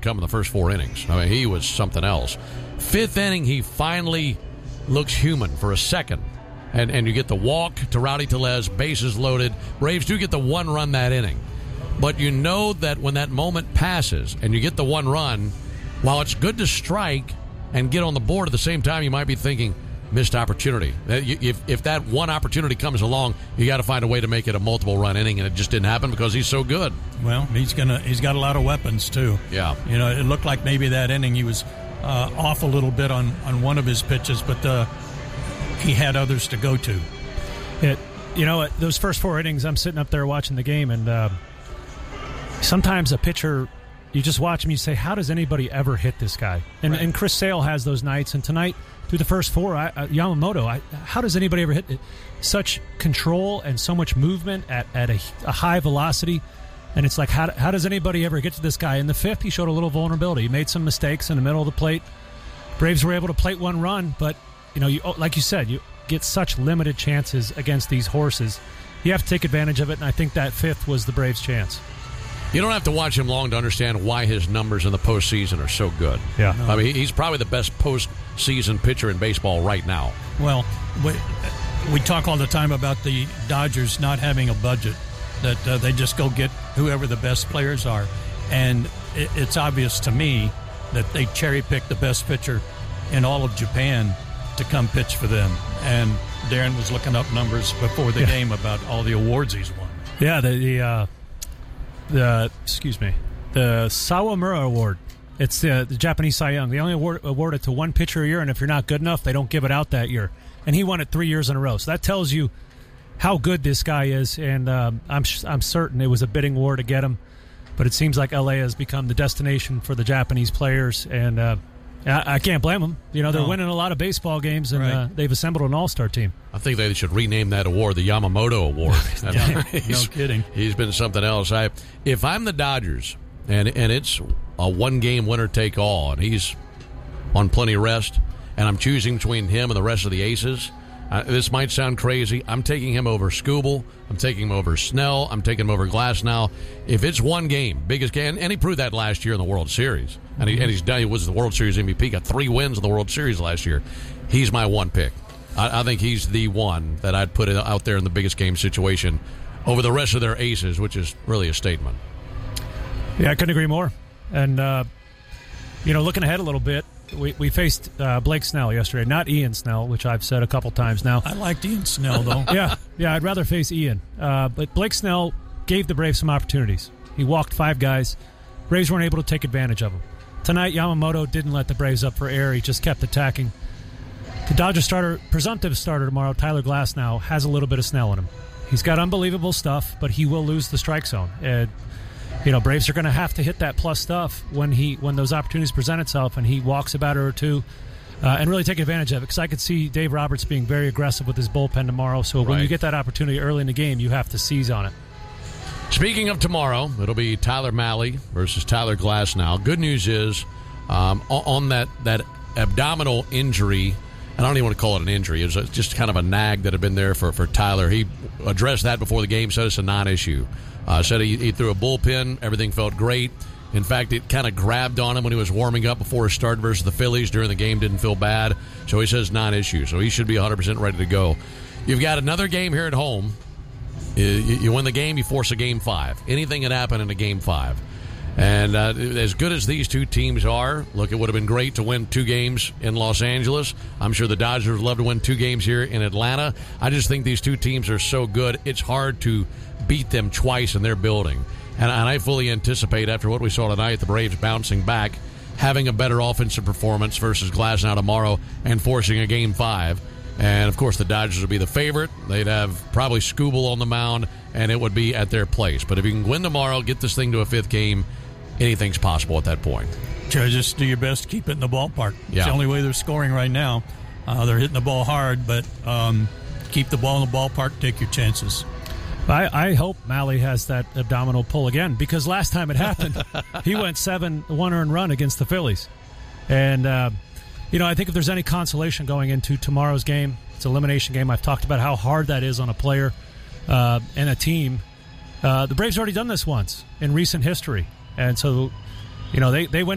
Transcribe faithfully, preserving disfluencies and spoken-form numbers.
come in the first four innings. I mean, he was something else. Fifth inning, he finally looks human for a second. And and you get the walk to Rowdy Tellez, bases loaded. Braves do get the one run that inning. But you know that when that moment passes and you get the one run, while it's good to strike and get on the board at the same time, you might be thinking, missed opportunity. If if that one opportunity comes along, you got to find a way to make it a multiple run inning, and it just didn't happen because he's so good. Well, he's gonna he's got a lot of weapons too. Yeah, you know, it looked like maybe that inning he was uh, off a little bit on, on one of his pitches, but uh, he had others to go to. It, you know, those first four innings, I'm sitting up there watching the game, and uh, sometimes a pitcher, you just watch him, you say, how does anybody ever hit this guy? And, right. and Chris Sale has those nights, and tonight, through the first four, I, uh, Yamamoto, I, how does anybody ever hit it? Such control and so much movement at, at a, a high velocity, and it's like, how, how does anybody ever get to this guy? In the fifth, he showed a little vulnerability. He made some mistakes in the middle of the plate. Braves were able to plate one run, but, you know, you, like you said, you get such limited chances against these horses. You have to take advantage of it, and I think that fifth was the Braves' chance. You don't have to watch him long to understand why his numbers in the postseason are so good. Yeah, no. I mean, he's probably the best postseason pitcher in baseball right now. Well, we, we talk all the time about the Dodgers not having a budget, that uh, they just go get whoever the best players are. And it, it's obvious to me that they cherry-pick the best pitcher in all of Japan to come pitch for them. And Darren was looking up numbers before the yeah. game about all the awards he's won. Yeah, the... the uh... The excuse me, the Sawamura Award. It's uh, the Japanese Cy Young. They only award, award it to one pitcher a year, and if you're not good enough, they don't give it out that year. And he won it three years in a row. So that tells you how good this guy is. And um, I'm I'm certain it was a bidding war to get him, but it seems like L A has become the destination for the Japanese players, and uh, I, I can't blame them. You know, they're no. winning a lot of baseball games, and right. uh, they've assembled an all-star team. I think they should rename that award the Yamamoto Award. yeah, no kidding. He's been something else. I, if I'm the Dodgers, and and it's a one-game winner-take-all, and he's on plenty of rest, and I'm choosing between him and the rest of the aces, uh, this might sound crazy. I'm taking him over Skubal. I'm taking him over Snell. I'm taking him over Glasnow. If it's one game, biggest game, and he proved that last year in the World Series, and, he, and he's done. He was the World Series M V P, got three wins in the World Series last year. He's my one pick. I, I think he's the one that I'd put out there in the biggest game situation over the rest of their aces, which is really a statement. Yeah, I couldn't agree more. And, uh, you know, looking ahead a little bit, we, we faced uh, Blake Snell yesterday, not Ian Snell, which I've said a couple times now. I liked Ian Snell, though. yeah, yeah, I'd rather face Ian. Uh, but Blake Snell gave the Braves some opportunities. He walked five guys. Braves weren't able to take advantage of them. Tonight, Yamamoto didn't let the Braves up for air. He just kept attacking. The Dodgers starter, presumptive starter tomorrow, Tyler Glasnow, has a little bit of Snell in him. He's got unbelievable stuff, but he will lose the strike zone. And, you know, Braves are going to have to hit that plus stuff when he when those opportunities present itself, and he walks a batter or two uh, and really take advantage of it. Because I could see Dave Roberts being very aggressive with his bullpen tomorrow. So when right. you get that opportunity early in the game, you have to seize on it. Speaking of tomorrow, it'll be Tyler Mahle versus Tyler Glasnow. Good news is um, on that, that abdominal injury, I don't even want to call it an injury. It was just kind of a nag that had been there for, for Tyler. He addressed that before the game, said it's a non-issue. Uh, said he, he threw a bullpen. Everything felt great. In fact, it kind of grabbed on him when he was warming up before his start versus the Phillies. During the game, didn't feel bad. So he says non-issue. So he should be one hundred percent ready to go. You've got another game here at home. You, you win the game, you force a game five. Anything can happen in a game five. And uh, as good as these two teams are, look, it would have been great to win two games in Los Angeles. I'm sure the Dodgers would love to win two games here in Atlanta. I just think these two teams are so good, it's hard to beat them twice in their building. And, and I fully anticipate, after what we saw tonight, the Braves bouncing back, having a better offensive performance versus Glasnow tomorrow and forcing a game five. And, of course, the Dodgers would be the favorite. They'd have probably Skubal on the mound, and it would be at their place. But if you can win tomorrow, get this thing to a fifth game, anything's possible at that point. Just do your best to keep it in the ballpark. Yeah. It's the only way they're scoring right now. Uh, they're hitting the ball hard, but um, keep the ball in the ballpark, take your chances. I, I hope Mahle has that abdominal pull again, because last time it happened, he went seven one earned run against the Phillies. And, uh, you know, I think if there's any consolation going into tomorrow's game, it's an elimination game. I've talked about how hard that is on a player uh, and a team. Uh, the Braves already done this once in recent history. And so, you know, they, they win